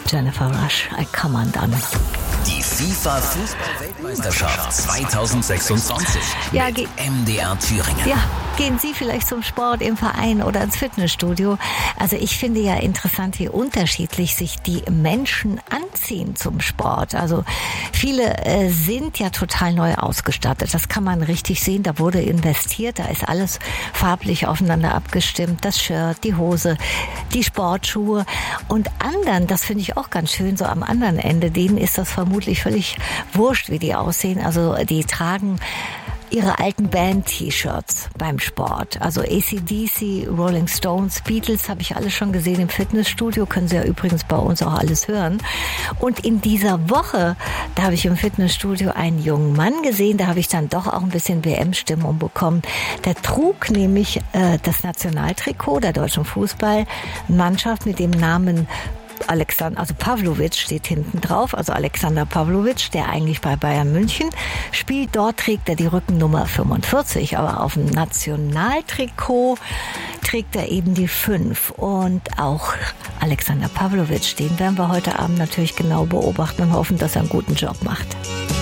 Jennifer Rush, I Come Undone. Die FIFA-Fußball-Weltmeisterschaft 2026 Ja, mit MDR Thüringen. Ja, gehen Sie vielleicht zum Sport im Verein oder ins Fitnessstudio? Also ich finde ja interessant, wie unterschiedlich sich die Menschen anziehen zum Sport. Also viele sind ja total neu ausgestattet. Das kann man richtig sehen. Da wurde investiert. Da ist alles farblich aufeinander abgestimmt. Das Shirt, die Hose, die Sportschuhe. Und anderen, das finde ich auch ganz schön, so am anderen Ende, denen ist das vermutlich völlig wurscht, wie die aussehen. Also die tragen ihre alten Band-T-Shirts beim Sport. Also AC/DC, Rolling Stones, Beatles habe ich alles schon gesehen im Fitnessstudio. Können Sie ja übrigens bei uns auch alles hören. Und in dieser Woche, da habe ich im Fitnessstudio einen jungen Mann gesehen. Da habe ich dann doch auch ein bisschen WM-Stimmung bekommen. Der trug nämlich das Nationaltrikot der deutschen Fußballmannschaft mit dem Namen also Pavlovic steht hinten drauf, also Alexander Pavlovic, der eigentlich bei Bayern München spielt. Dort trägt er die Rückennummer 45, aber auf dem Nationaltrikot trägt er eben die 5. Und auch Alexander Pavlovic, den werden wir heute Abend natürlich genau beobachten und hoffen, dass er einen guten Job macht.